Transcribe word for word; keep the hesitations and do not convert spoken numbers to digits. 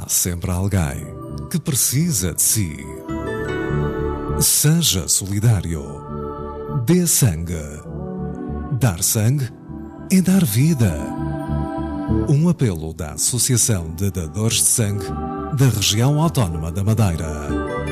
Há sempre alguém que precisa de si. Seja solidário. Dê sangue. Dar sangue é dar vida. Um apelo da Associação de Dadores de Sangue da Região Autónoma da Madeira.